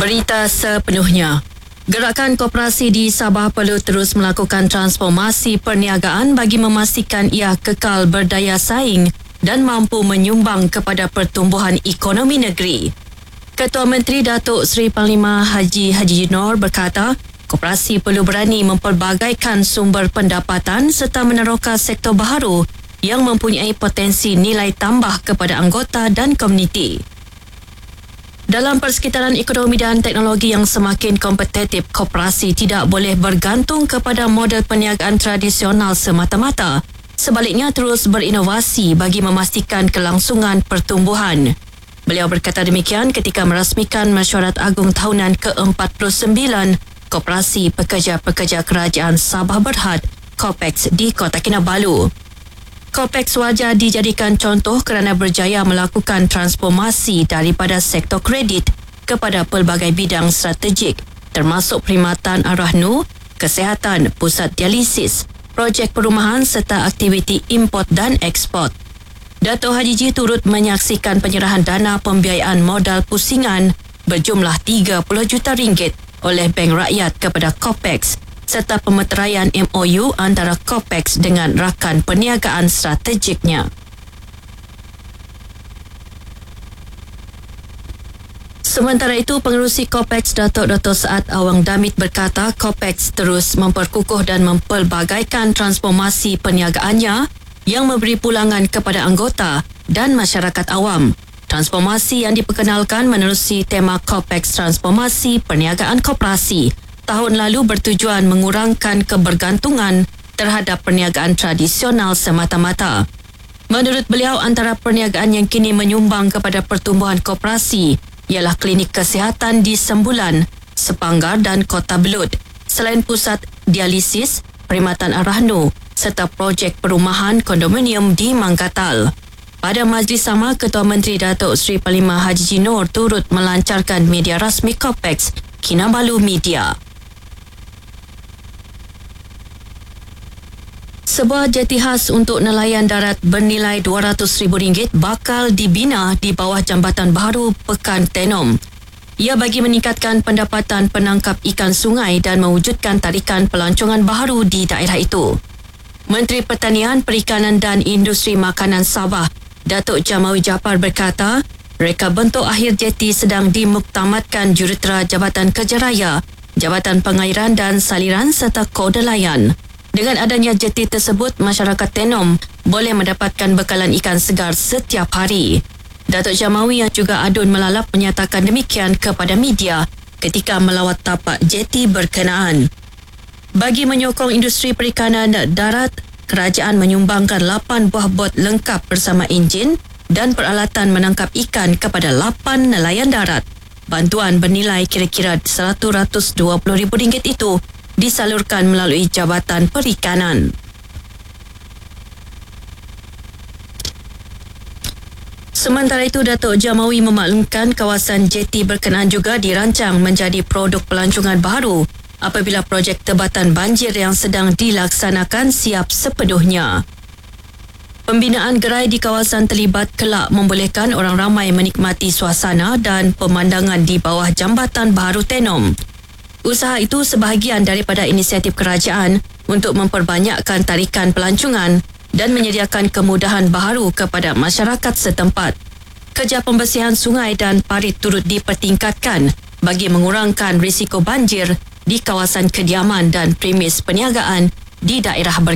Berita sepenuhnya. Gerakan koperasi di Sabah perlu terus melakukan transformasi perniagaan bagi memastikan ia kekal berdaya saing dan mampu menyumbang kepada pertumbuhan ekonomi negeri. Ketua Menteri Datuk Seri Panglima Haji Jinor berkata, koperasi perlu berani mempelbagaikan sumber pendapatan serta meneroka sektor baharu yang mempunyai potensi nilai tambah kepada anggota dan komuniti. Dalam persekitaran ekonomi dan teknologi yang semakin kompetitif, koperasi tidak boleh bergantung kepada model perniagaan tradisional semata-mata. Sebaliknya, terus berinovasi bagi memastikan kelangsungan pertumbuhan. Beliau berkata demikian ketika merasmikan Mesyuarat Agung Tahunan ke-49 Koperasi Pekerja-Pekerja Kerajaan Sabah Berhad, KOPEX di Kota Kinabalu. KOPEX wajar dijadikan contoh kerana berjaya melakukan transformasi daripada sektor kredit kepada pelbagai bidang strategik termasuk perkhidmatan arahnu, kesihatan, pusat dialisis, projek perumahan serta aktiviti import dan ekspor. Dato' Haji Ji turut menyaksikan penyerahan dana pembiayaan modal pusingan berjumlah RM30 juta oleh Bank Rakyat kepada KOPEX serta pemeteraian MOU antara KOPEX dengan rakan perniagaan strategiknya. Sementara itu, Pengerusi KOPEX Datuk Dr. Saad Awang Damit berkata KOPEX terus memperkukuh dan mempelbagaikan transformasi perniagaannya yang memberi pulangan kepada anggota dan masyarakat awam. Transformasi yang diperkenalkan menerusi tema KOPEX Transformasi Perniagaan Koperasi tahun lalu bertujuan mengurangkan kebergantungan terhadap perniagaan tradisional semata-mata. Menurut beliau, antara perniagaan yang kini menyumbang kepada pertumbuhan koperasi ialah klinik kesihatan di Sembulan, Sepanggar dan Kota Belud, selain pusat dialisis, perkhidmatan arahnu serta projek perumahan kondominium di Mangkatal. Pada majlis sama, Ketua Menteri Datuk Seri Panglima Haji Jinor turut melancarkan media rasmi KOPEX, Kinabalu Media. Sebuah jeti khas untuk nelayan darat bernilai RM200,000 bakal dibina di bawah jambatan baharu Pekan Tenom. Ia bagi meningkatkan pendapatan penangkap ikan sungai dan mewujudkan tarikan pelancongan baharu di daerah itu. Menteri Pertanian, Perikanan dan Industri Makanan Sabah, Datuk Jamawi Japar berkata, reka bentuk akhir jeti sedang dimuktamadkan Jurutera Jabatan Kerja Raya, Jabatan Pengairan dan Saliran serta Koda Layan. Dengan adanya jeti tersebut, masyarakat Tenom boleh mendapatkan bekalan ikan segar setiap hari. Datuk Jamawi yang juga adun melalap menyatakan demikian kepada media ketika melawat tapak jeti berkenaan. Bagi menyokong industri perikanan darat, kerajaan menyumbangkan 8 buah bot lengkap bersama enjin dan peralatan menangkap ikan kepada 8 nelayan darat. Bantuan bernilai kira-kira RM120,000 itu disalurkan melalui Jabatan Perikanan. Sementara itu, Datuk Jamawi memaklumkan kawasan jeti berkenaan juga dirancang menjadi produk pelancongan baharu apabila projek tebatan banjir yang sedang dilaksanakan siap sepenuhnya. Pembinaan gerai di kawasan terlibat kelak membolehkan orang ramai menikmati suasana dan pemandangan di bawah jambatan baharu Tenom. Usaha itu sebahagian daripada inisiatif kerajaan untuk memperbanyakkan tarikan pelancongan dan menyediakan kemudahan baharu kepada masyarakat setempat. Kerja pembersihan sungai dan parit turut dipertingkatkan bagi mengurangkan risiko banjir di kawasan kediaman dan premis perniagaan di daerah